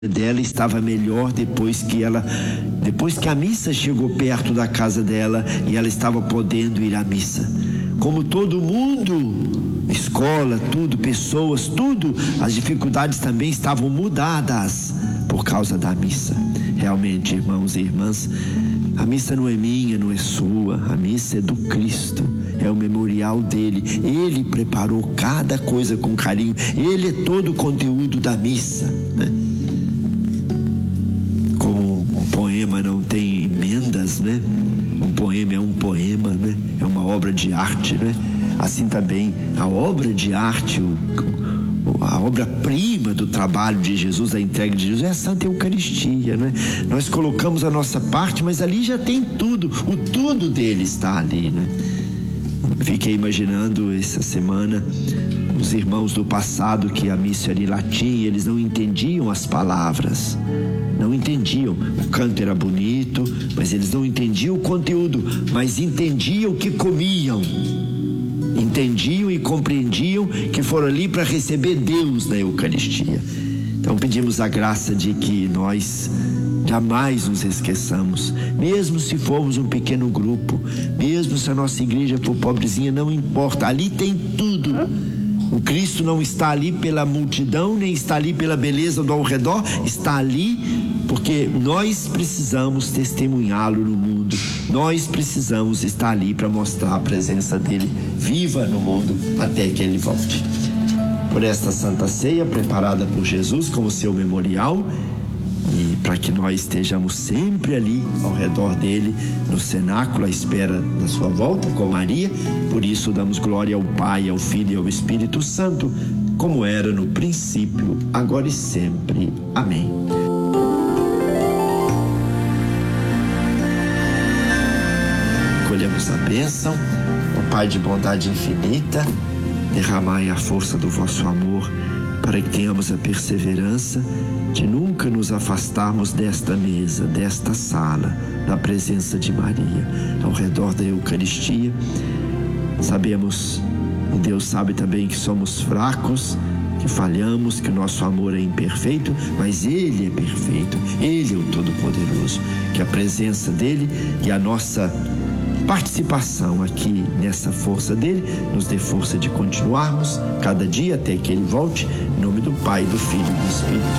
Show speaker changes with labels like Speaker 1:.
Speaker 1: dela estava melhor depois que a missa chegou perto da casa dela e ela estava podendo ir à missa. Como todo mundo, escola, tudo, pessoas, tudo, as dificuldades também estavam mudadas por causa da missa. Realmente, irmãos e irmãs, a missa não é minha, não é sua, a missa é do Cristo, é o memorial dele. Ele preparou cada coisa com carinho, ele é todo o conteúdo da missa, né? Poema não tem emendas, né? Um poema é um poema, né? É uma obra de arte, né? Assim também a obra de arte, a obra-prima do trabalho de Jesus, da entrega de Jesus, é a Santa Eucaristia, né? Nós colocamos a nossa parte, mas ali já tem tudo, o tudo dele está ali, né? Fiquei imaginando essa semana os irmãos do passado que a missa era em latim, eles não entendiam as palavras, não entendiam. O canto era bonito, mas eles não entendiam o conteúdo, mas entendiam o que comiam, entendiam e compreendiam que foram ali para receber Deus na Eucaristia. Então pedimos a graça de que nós jamais nos esqueçamos, mesmo se formos um pequeno grupo, mesmo se a nossa igreja for pobrezinha, não importa, ali tem tudo. O Cristo não está ali pela multidão, nem está ali pela beleza do ao redor, está ali porque nós precisamos testemunhá-lo no mundo, nós precisamos estar ali para mostrar a presença dele viva no mundo até que ele volte. Por esta Santa Ceia preparada por Jesus como seu memorial, e para que nós estejamos sempre ali ao redor dele, no cenáculo, à espera da sua volta com Maria. Por isso damos glória ao Pai, ao Filho e ao Espírito Santo, como era no princípio, agora e sempre. Amém. Colhemos a bênção. O Pai de bondade infinita, derramai a força do vosso amor, para que tenhamos a perseverança de nunca nos afastarmos desta mesa, desta sala, da presença de Maria, ao redor da Eucaristia. Sabemos, e Deus sabe também, que somos fracos, que falhamos, que o nosso amor é imperfeito, mas Ele é perfeito, Ele é o Todo-Poderoso. Que a presença dEle e a nossa participação aqui nessa força dele nos dê força de continuarmos cada dia até que ele volte, em nome do Pai, do Filho e do Espírito